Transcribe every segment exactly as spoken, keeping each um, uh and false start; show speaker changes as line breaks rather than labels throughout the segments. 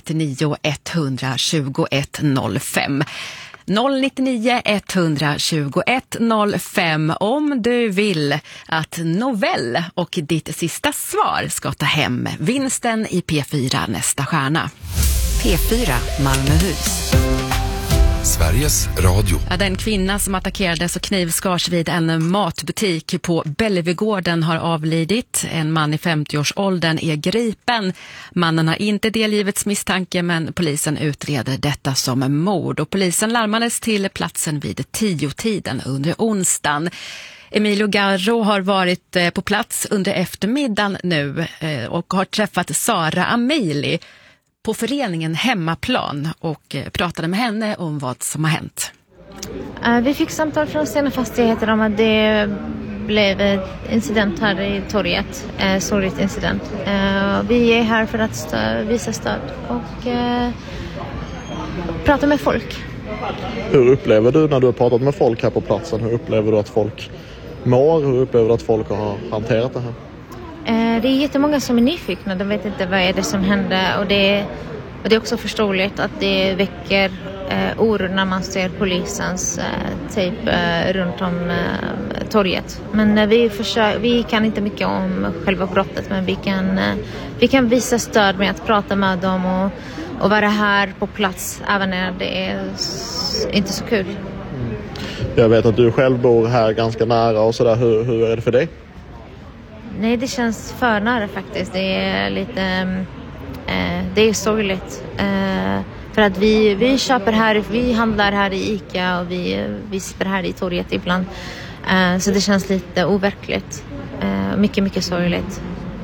nio ett två ett noll fem. noll nio nio ett två ett noll fem om du vill att Novell och ditt sista svar ska ta hem vinsten i P fyra Nästa stjärna.
P fyra Malmöhus.
Sveriges Radio.
Ja, den kvinna som attackerades och knivskars vid en matbutik på Bellevigården har avlidit. En man i femtioårsåldern är gripen. Mannen har inte delgivits misstanke, men polisen utreder detta som mord. Och polisen larmades till platsen vid tio-tiden under onsdagen. Emilio Garro har varit på plats under eftermiddagen nu och har träffat Sara Amili på föreningen Hemmaplan och pratade med henne om vad som har hänt.
Vi fick samtal från Stena Fastigheter om att det blev en incident här i torget. Eh, sorgligt incident. Eh, vi är här för att stö- visa stöd och eh, prata med folk.
Hur upplever du när du har pratat med folk här på platsen? Hur upplever du att folk mår? Hur upplever du att folk har hanterat det här?
Det är jättemånga som är nyfikna. De vet inte vad är det som händer. Och det, är, och det är också förståeligt att det väcker eh, oro när man ser polisens eh, tejp eh, runt om eh, torget. Men eh, vi, försöker, vi kan inte mycket om själva brottet. Men vi kan, eh, vi kan visa stöd med att prata med dem och, och vara här på plats även när det är s- inte så kul.
Mm. Jag vet att du själv bor här ganska nära och sådär. Hur, hur är det för dig?
Nej, det känns för nära faktiskt. Det är lite eh, det är sorgligt. Eh, för att vi, vi köper här, vi handlar här i Ica och vi, vi sitter här i torget ibland. Eh, så det känns lite overkligt. Eh, mycket, mycket sorgligt.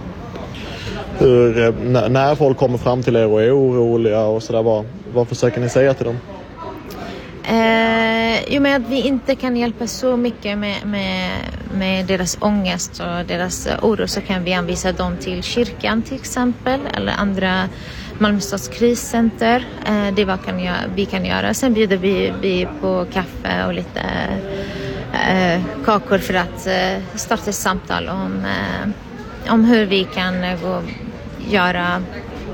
Hur, när, när folk kommer fram till er och är oroliga och sådär, vad, vad försöker ni säga till dem?
Eh, jo, men att vi inte kan hjälpa så mycket med, med, med deras ångest och deras oro, så kan vi anvisa dem till kyrkan till exempel eller andra Malmö stads kriscenter. Eh, det vad kan jag, vi kan göra. Sen bjuder vi, vi på kaffe och lite eh, kakor för att eh, starta ett samtal om, eh, om hur vi kan eh, gå, göra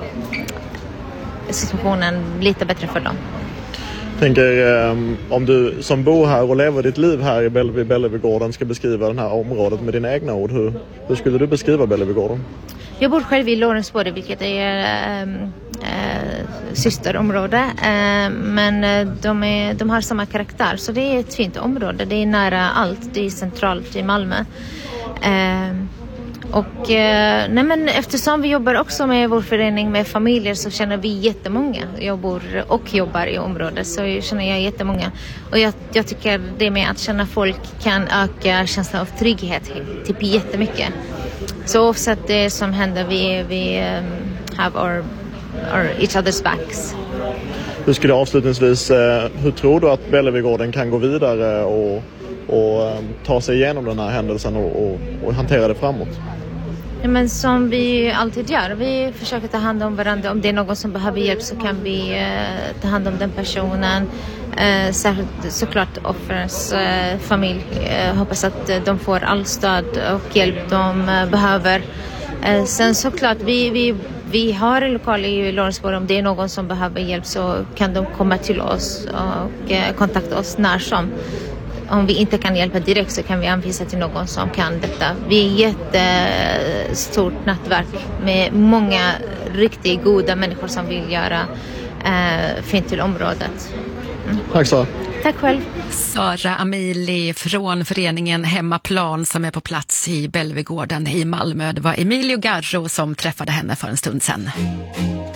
situationen lite bättre för dem.
Tänker, um, om du som bor här och lever ditt liv här i Belle- Bellevigården ska beskriva det här området med dina egna ord, hur, hur skulle du beskriva Bellevigården?
Jag bor själv i Lorensborg, vilket är äh, äh, systerområde, äh, men de, är, de har samma karaktär, så det är ett fint område. Det är nära allt, det är centralt i Malmö. Äh, Och eh, nej men eftersom vi jobbar också med vår förening med familjer, så känner vi jättemånga. Jag bor och jobbar i området, så jag känner jag jättemånga. Och jag, jag tycker det med att känna folk kan öka känslan av trygghet typ jättemycket. Så oavsett det som händer, vi, vi um, have our, our each other's backs.
Hur skulle avslutningsvis, eh, hur tror du att Bellevigården kan gå vidare och, och um, ta sig igenom den här händelsen och, och, och hantera det framåt?
Ja, men som vi alltid gör, vi försöker ta hand om varandra. Om det är någon som behöver hjälp, så kan vi eh, ta hand om den personen. Eh, särskilt såklart offrens eh, familj. Eh, hoppas att eh, de får all stöd och hjälp de eh, behöver. Eh, sen såklart, vi, vi, vi har en lokal i Lorensborg. Om det är någon som behöver hjälp, så kan de komma till oss och eh, kontakta oss när som. Om vi inte kan hjälpa direkt, så kan vi anvisa till någon som kan detta. Vi är ett jättestort nätverk med många riktigt goda människor som vill göra eh, fint till området. Mm.
Tack Sara.
Tack själv.
Sara Amili från föreningen Hemmaplan som är på plats i Bellevigården i Malmö. Det var Emilio Garro som träffade henne för en stund sedan.